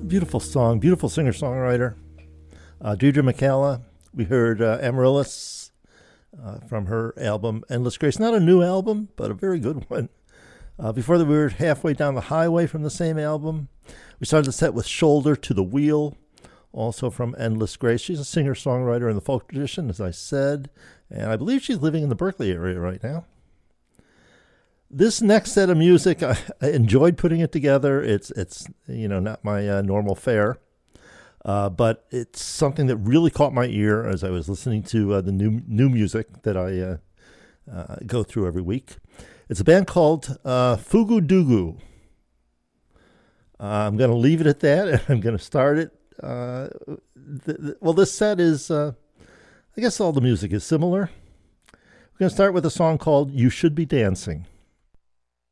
Beautiful song, beautiful singer-songwriter. Deirdre McCalla. We heard Amaryllis from her album Endless Grace. Not a new album, but a very good one. Before that, we were Halfway Down the Highway from the same album. We started the set with Shoulder to the Wheel, also from Endless Grace. She's a singer-songwriter in the folk tradition, as I said, and I believe she's living in the Berkeley area right now. This next set of music, I enjoyed putting it together. It's not my normal fare, but it's something that really caught my ear as I was listening to the new music that I go through every week. It's a band called Fugu Dugu. I'm going to leave it at that, and I'm going to start it. This set is, I guess all the music is similar. We're going to start with a song called You Should Be Dancing.